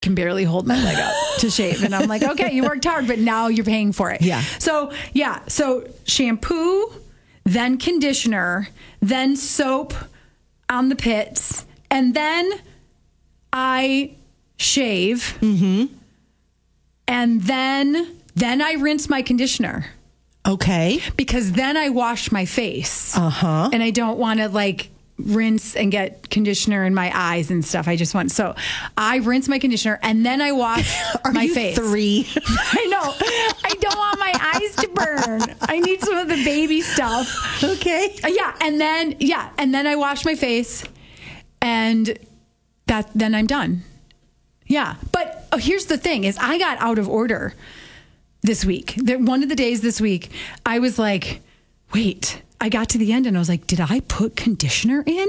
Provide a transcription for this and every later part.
can barely hold my leg up to shave. And I'm like, okay, you worked hard, but now you're paying for it. Yeah. So shampoo, then conditioner, then soap on the pits, and then I shave. Mm-hmm. And then I rinse my conditioner. Okay. Because then I wash my face. Uh-huh. And I don't want to rinse and get conditioner in my eyes and stuff. So I rinse my conditioner and then I wash my face. 3? I know. I don't want my eyes to burn. I need some of the baby stuff. Okay. And then I wash my face and then I'm done. Yeah. But here's the thing is I got out of order this week. One of the days this week, I was like, wait, I got to the end and I was like, did I put conditioner in?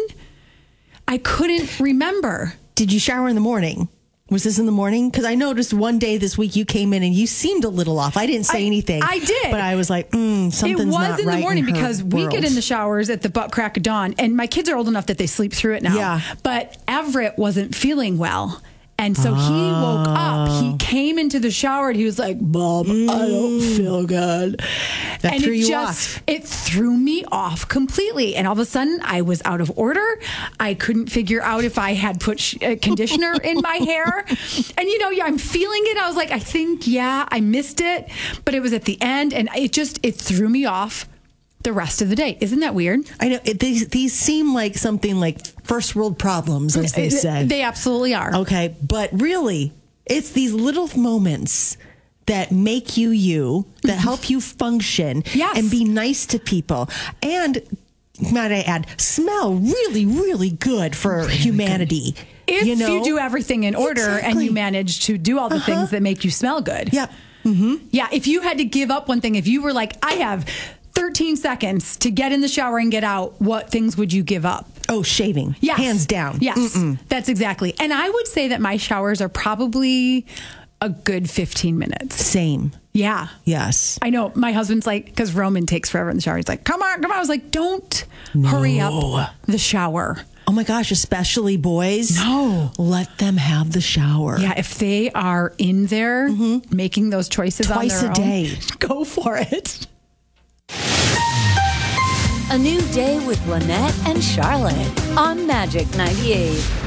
I couldn't remember. Did you shower in the morning? Was this in the morning? Because I noticed one day this week you came in and you seemed a little off. I didn't say anything. I did. But I was like, something's not right. It was in the morning because we world. get in the showers at the butt crack of dawn. And my kids are old enough that they sleep through it now. Yeah. But Everett wasn't feeling well. And so he woke up. He came into the shower and he was like, Mom, I don't feel good. That threw you off. It threw me off completely. And all of a sudden, I was out of order. I couldn't figure out if I had put conditioner in my hair. And, I'm feeling it. I was like, I think, I missed it. But it was at the end. And it threw me off the rest of the day. Isn't that weird? I know. These seem like something like first world problems, as they say. They absolutely are. Okay. But really, it's these little moments that make you, that help you function and be nice to people. And might I add, smell really, really good for humanity. Good. If you do everything in order and you manage to do all the things that make you smell good. Yeah. Mm-hmm. Yeah. If you had to give up one thing, if you were like, I have 13 seconds to get in the shower and get out, what things would you give up? Oh, shaving. Yes. Hands down. Yes. Mm-mm. That's exactly. And I would say that my showers are probably a good 15 minutes. Same. Yeah. Yes. I know. My husband's like, because Roman takes forever in the shower. He's like, come on. I was like, don't hurry up the shower. Oh my gosh, especially boys. No. Let them have the shower. Yeah, if they are in there making those choices twice on their a day, go for it. A new day with Lynette and Charlotte on Magic 98.